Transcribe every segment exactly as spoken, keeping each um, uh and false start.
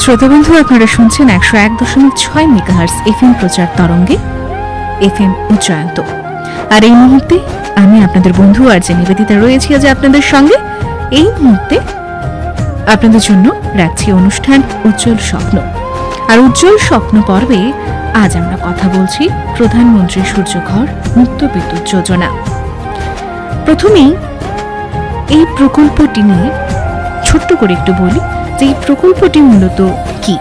শ্রোতাবন্ধু, আপনারা শুনছেন একশো এক দশমিক ছয় মেগাহার্টজ এফএম প্রচার তরঙ্গে এফএম উচ্চায়ন্ত। আর এই মুহূর্তে আমি আপনাদের বন্ধু আর যে নিবেদিতা রয়েছি আজ আপনাদের সঙ্গে। এই মুহূর্তে আপনাদের জন্য রাখছি অনুষ্ঠান উজ্জ্বল স্বপ্ন। আর উজ্জ্বল স্বপ্ন পর্বে আজ আমরা কথা বলছি প্রধানমন্ত্রী সূর্যঘর মুক্ত বিদ্যুৎ যোজনা। প্রথমেই এই প্রকল্পটি নিয়ে ছোট্ট করে একটু বলি যে এই প্রকল্পটি মূলত কি।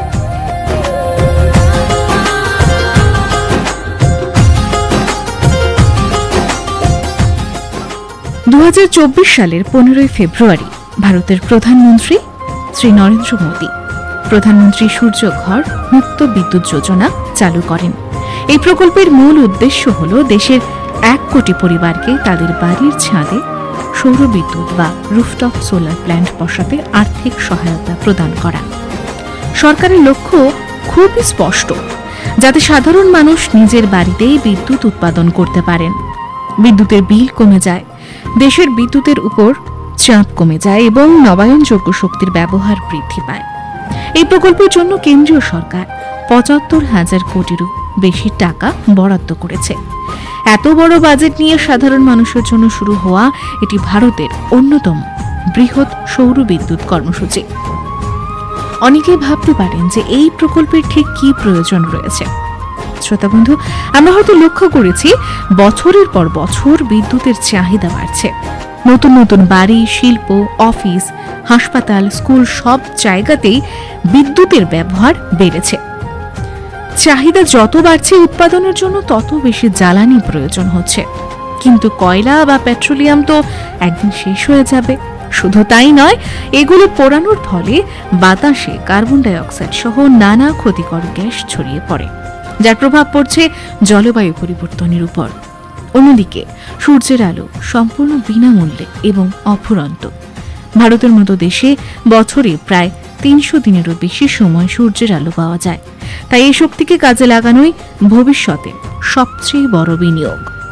দু হাজার চব্বিশ সালের পনেরোই ফেব্রুয়ারি ভারতের প্রধানমন্ত্রী শ্রী নরেন্দ্র মোদী প্রধানমন্ত্রী সূর্যঘর মুক্ত বিদ্যুৎ যোজনা চালু করেন। এই প্রকল্পের মূল উদ্দেশ্য হল দেশের এক কোটি পরিবারকে তাদের বাড়ির ছাদে সৌর বিদ্যুৎ বা রুফটপ সোলার প্ল্যান্ট বসাতে আর্থিক সহায়তা প্রদান করা। সরকারের লক্ষ্য খুবই স্পষ্ট, যাতে সাধারণ মানুষ নিজের বাড়িতেই বিদ্যুৎ উৎপাদন করতে পারেন। বিদ্যুতের বিল কমে যায়, দেশের বিদ্যুতের উপর চাপ কমে যায় এবং নবায়নযোগ্য শক্তির ব্যবহার বৃদ্ধি পায়। এই প্রকল্পের জন্য কেন্দ্রীয় সরকার পঁচাত্তর হাজার কোটিরও বেশি টাকা বরাদ্দ করেছে। এত বড় বাজেট নিয়ে সাধারণ মানুষের জন্য শুরু হওয়া এটি ভারতের অন্যতম বৃহৎ সৌর বিদ্যুৎ কর্মসূচি। অনেকেই ভাবতে পারেন যে এই প্রকল্পের ঠিক কি প্রয়োজন রয়েছে। শ্রোতা বন্ধু, আমরা হয়তো লক্ষ্য করেছি বছরের পর বছর বিদ্যুতের চাহিদা বাড়ছে। নতুন নতুন বাড়ি, শিল্প, অফিস, হাসপাতাল, স্কুল সব জায়গাতেই বিদ্যুতের ব্যবহার বেড়েছে। চাহিদা যত বাড়ছে উৎপাদনের জন্য তত বেশি জ্বালানি প্রয়োজন হচ্ছে। কিন্তু কয়লা বা পেট্রোলিয়াম তো একদিন শেষ হয়ে যাবে। শুধু তাই নয়, এগুলো পোড়ানোর ফলে বাতাসে কার্বন ডাই অক্সাইড সহ নানা ক্ষতিকর গ্যাস ছড়িয়ে পড়ে, যার প্রভাব পড়ছে জলবায়ু পরিবর্তনের উপর। অন্যদিকে সূর্যের আলো সম্পূর্ণ বিনামূল্যে এবং অফুরন্ত। ভারতের মতো দেশে বছরে প্রায় তিনশো দিনেরও বেশি সময় সূর্যের আলো পাওয়া যায়। তাই এই শক্তিকে কাজে লাগানোই ভবিষ্যতে সবচেয়ে বড় বিনিয়োগ।